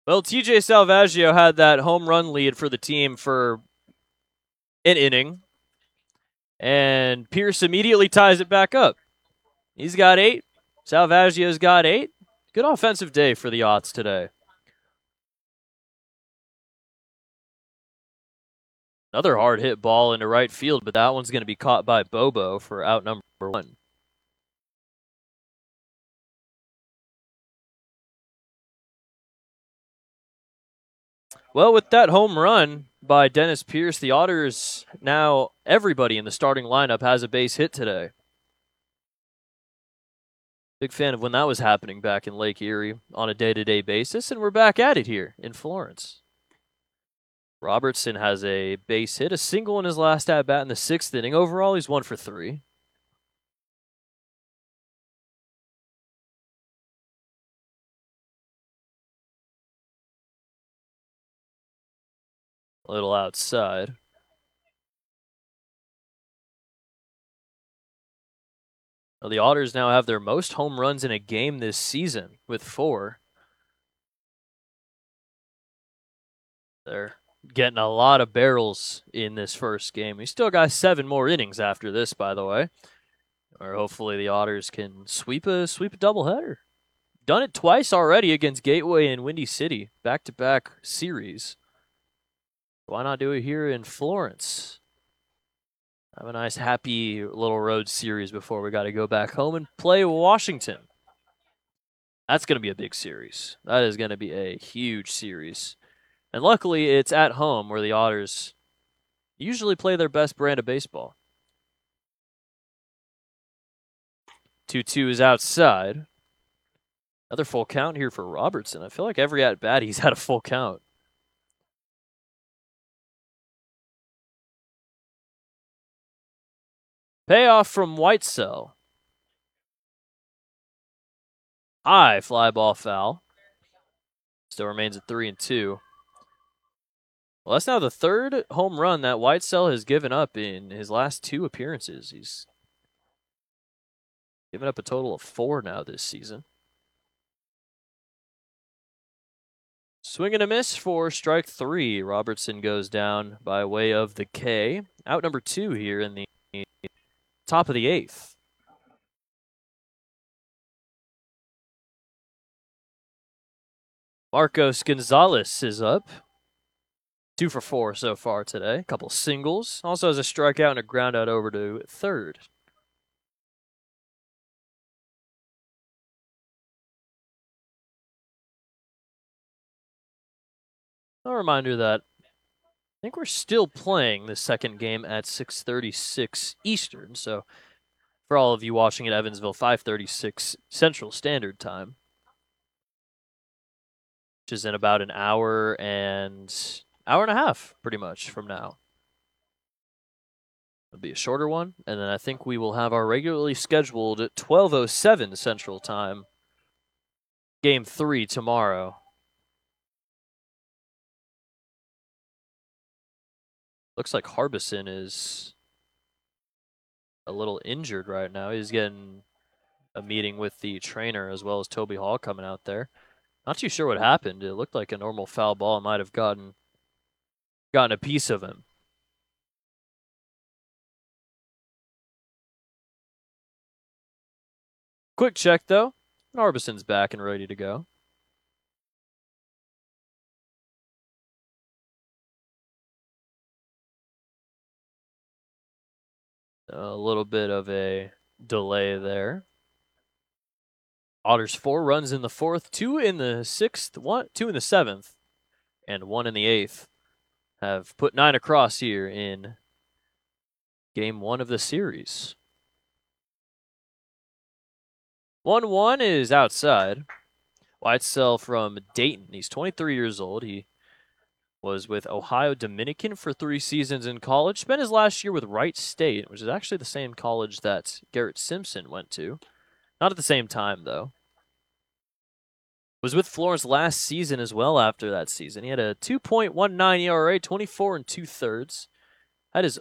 Well, TJ Salvaggio had that home run lead for the team for an inning, and Pierce immediately ties it back up. He's got 8. Salvaggio's got 8. Good offensive day for the Aughts today. Another hard hit ball into right field, but that one's going to be caught by Bobo for out number 1. Well, with that home run by Dennis Pierce, the Otters, now everybody in the starting lineup has a base hit today. Big fan of when that was happening back in Lake Erie on a day-to-day basis, and we're back at it here in Florence. Robertson has a base hit, a single in his last at-bat in the 6th inning. Overall, he's 1 for 3. A little outside. Well, the Otters now have their most home runs in a game this season with 4. They're getting a lot of barrels in this first game. We still got 7 more innings after this, by the way. Or hopefully the Otters can sweep a doubleheader. Done it twice already against Gateway and Windy City. Back-to-back series. Why not do it here in Florence? Have a nice, happy little road series before we got to go back home and play Washington. That's going to be a big series. That is going to be a huge series. And luckily, it's at home where the Otters usually play their best brand of baseball. 2-2 is outside. Another full count here for Robertson. I feel like every at-bat he's had a full count. Payoff from Whitesell. High fly ball foul. Still remains at 3-2. Well, that's now the 3rd home run that Whitesell has given up in his last 2 appearances. He's given up a total of 4 now this season. Swing and a miss for strike 3. Robertson goes down by way of the K. Out number 2 here in the top of the 8th. Marcos Gonzalez is up. 2 for 4 so far today. A couple singles. Also has a strikeout and a ground out over to 3rd. A reminder that I think we're still playing the second game at 6:36 Eastern. So for all of you watching at Evansville, 5:36 Central Standard Time, which is in about an hour and a half, pretty much, from now. It'll be a shorter one, and then I think we will have our regularly scheduled 12:07 Central Time Game 3 tomorrow. Looks like Harbison is a little injured right now. He's getting a meeting with the trainer as well as Toby Hall coming out there. Not too sure what happened. It looked like a normal foul ball might have gotten a piece of him. Quick check, though. Harbison's back and ready to go. A little bit of a delay there. Otters 4 runs in the 4th, 2 in the 6th, 2 in the 7th, and 1 in the 8th. Have put 9 across here in Game 1 of the series. 1-1 is outside. Whitesell from Dayton. He's 23 years old. He was with Ohio Dominican for 3 seasons in college. Spent his last year with Wright State, which is actually the same college that Garrett Simpson went to. Not at the same time, though. Was with Florence last season as well after that season. He had a 2.19 ERA, 24 2/3. Had his